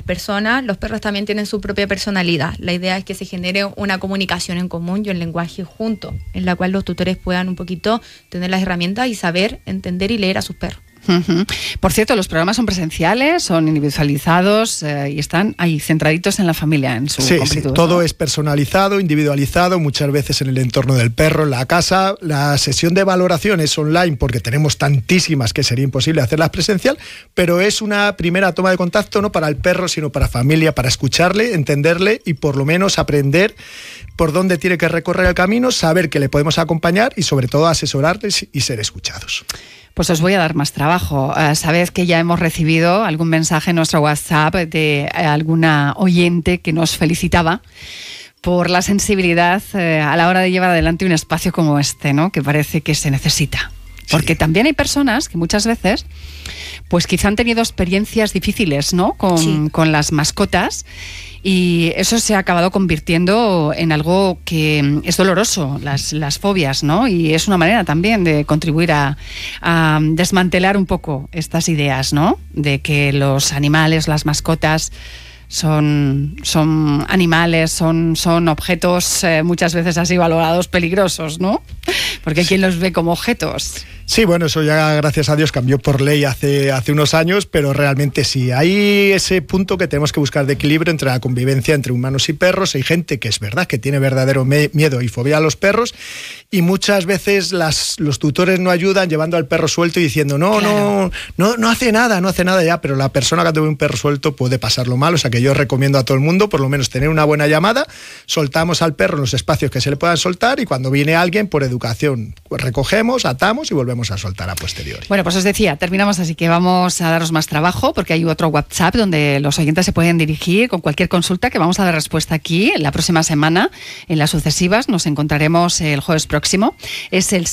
personas, los perros también tienen su propia personalidad. La idea es que se genere una comunicación en común y un lenguaje junto, en la cual los tutores puedan un poquito tener las herramientas y saber, entender y leer a sus perros. Por cierto, los programas son presenciales, son individualizados y están ahí centraditos en la familia, en su completud. Sí, todo es personalizado, individualizado, muchas veces en el entorno del perro, en la casa. La sesión de valoración es online porque tenemos tantísimas que sería imposible hacerlas presencial, pero es una primera toma de contacto no para el perro, sino para familia, para escucharle, entenderle y por lo menos aprender por dónde tiene que recorrer el camino, saber que le podemos acompañar y sobre todo asesorarles y ser escuchados. Pues os voy a dar más trabajo. Sabed que ya hemos recibido algún mensaje en nuestro WhatsApp de alguna oyente que nos felicitaba por la sensibilidad a la hora de llevar adelante un espacio como este, ¿no? Que parece que se necesita. Porque también hay personas que muchas veces, pues quizá han tenido experiencias difíciles, ¿no? Con las mascotas, y eso se ha acabado convirtiendo en algo que es doloroso, las fobias, ¿no? Y es una manera también de contribuir a desmantelar un poco estas ideas, ¿no? De que los animales, las mascotas son animales, son objetos muchas veces así valorados peligrosos, ¿no? Porque hay quien los ve como objetos. Sí, bueno, eso ya gracias a Dios cambió por ley hace unos años, pero realmente sí, hay ese punto que tenemos que buscar de equilibrio entre la convivencia entre humanos y perros. Hay gente que es verdad que tiene verdadero miedo y fobia a los perros y muchas veces los tutores no ayudan llevando al perro suelto y diciendo no hace nada ya, pero la persona que tiene un perro suelto puede pasarlo mal. O sea que yo recomiendo a todo el mundo por lo menos tener una buena llamada, soltamos al perro en los espacios que se le puedan soltar y cuando viene alguien por educación recogemos, atamos y volvemos a soltar a posteriori. Bueno, pues os decía, terminamos, así que vamos a daros más trabajo porque hay otro WhatsApp donde los oyentes se pueden dirigir con cualquier consulta que vamos a dar respuesta aquí la próxima semana. En las sucesivas nos encontraremos el jueves próximo. Es el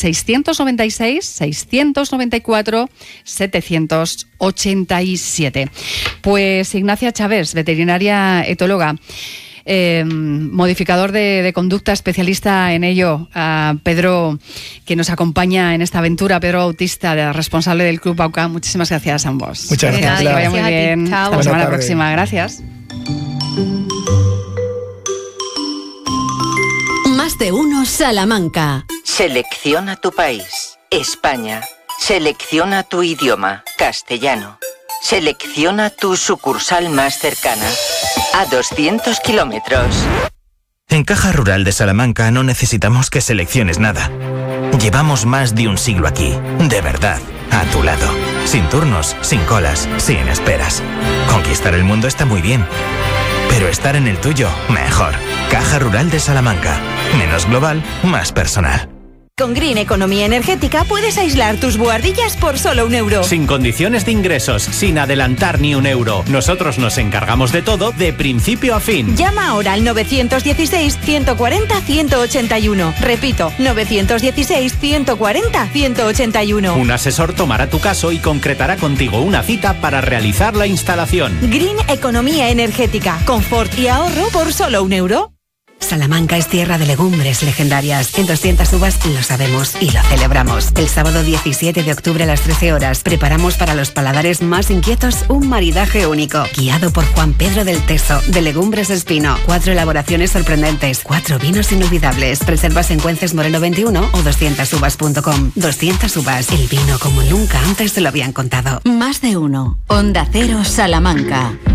696-694-787. Pues Ignacia Chávez, veterinaria etóloga, modificador de conducta, especialista en ello, a Pedro, que nos acompaña en esta aventura, Pedro Bautista, responsable del Club AUCA. Muchísimas gracias a ambos. Muchas gracias. Que vaya muy bien. Chao. Hasta la semana próxima. Gracias. Más de uno Salamanca. Selecciona tu país, España. Selecciona tu idioma, castellano. Selecciona tu sucursal más cercana, a 200 kilómetros. En Caja Rural de Salamanca no necesitamos que selecciones nada. Llevamos más de un siglo aquí, de verdad, a tu lado. Sin turnos, sin colas, sin esperas. Conquistar el mundo está muy bien, pero estar en el tuyo, mejor. Caja Rural de Salamanca. Menos global, más personal. Con Green Economía Energética puedes aislar tus buhardillas por solo €1. Sin condiciones de ingresos, sin adelantar ni €1. Nosotros nos encargamos de todo de principio a fin. Llama ahora al 916-140-181. Repito, 916-140-181. Un asesor tomará tu caso y concretará contigo una cita para realizar la instalación. Green Economía Energética. Confort y ahorro por solo €1. Salamanca es tierra de legumbres legendarias. En 200 uvas lo sabemos y lo celebramos. El sábado 17 de octubre a las 13 horas preparamos para los paladares más inquietos un maridaje único, guiado por Juan Pedro del Teso, de Legumbres Espino. 4 elaboraciones sorprendentes, 4 vinos inolvidables. Reservas en Cuences Moreno 21 o 200uvas.com. 200 uvas, el vino como nunca antes te lo habían contado. Más de uno. Onda Cero Salamanca.